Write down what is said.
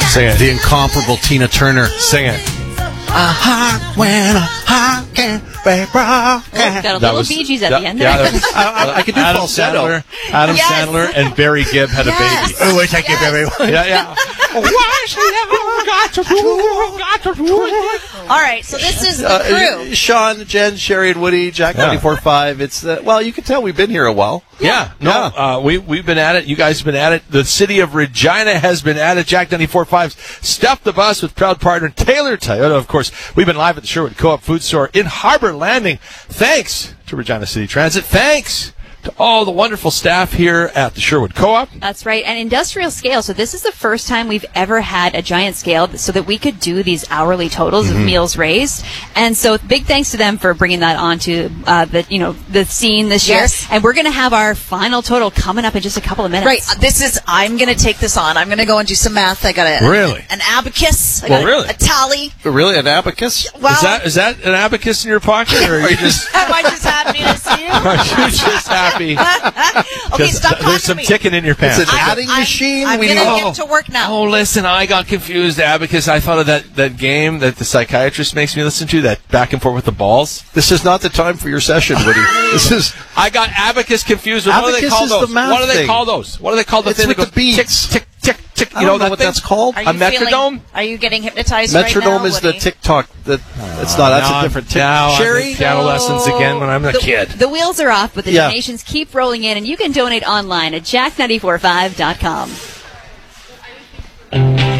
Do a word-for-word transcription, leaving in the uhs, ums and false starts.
Sing it. The incomparable Tina Turner. Sing it. A heart when a heart can be broken. Got a little Bee Gees at that, the end yeah, there. that was, I, I could do Adam falsetto. Sandler, Adam Yes. Sandler and Barry Gibb had a Yes. baby. Oh, wait, I give everyone. Yeah, yeah. Why she ever got to do, got to do it? All right, so this is the Uh, crew. Sean, Jen, Sherry, and Woody, Jack Yeah. ninety-four point five. It's uh, well, you can tell we've been here a while. Yeah, no, Yeah. Uh, we, we've been at it. You guys have been at it. The city of Regina has been at it. Jack ninety-four point five's Step the Bus with proud partner Taylor Toyota. Of course, we've been live at the Sherwood Co-op Food Store in Harbor Landing. Thanks to Regina City Transit. Thanks to all the wonderful staff here at the Sherwood Co-op. That's right, and industrial scale. So this is the first time we've ever had a giant scale so that we could do these hourly totals Mm-hmm. of meals raised. And so big thanks to them for bringing that onto uh, the you know the scene this Yes. year. And we're going to have our final total coming up in just a couple of minutes. Right, uh, this is, I'm going to take this on. I'm going to go and do some math. I got a, Really? an abacus. I Well, got really? a, a tally. Really, an abacus? Well, Is that is that an abacus in your pocket, or are you just am I just happy to see you? are you just happy? Okay, 'Cause stop th- talking there's some to me. ticking in your pants. It's an I'm- adding I'm- machine. I'm we going need. to Oh. get to work now. Oh, listen, I got confused, Abacus. I thought of that, that game that the psychiatrist makes me listen to, that back and forth with the balls. This is not the time for your session, Woody. This is. I I got Abacus confused with what do they Abacus call is the those? math What do they thing. call those? What do they call the It's thing with that the goes beats. tick, tick, tick, tick? I You know don't know that what thing? that's called. Are A you metronome? Feeling, are you getting hypnotized Metronome right now, is the Woody? TikTok. That it's not. That's Now a I'm- different. Tick. now I'm Sherry. in piano lessons again when I'm a the, kid. The wheels are off, but the Yeah. donations keep rolling in, and you can donate online at jack ninety-four point five dot com.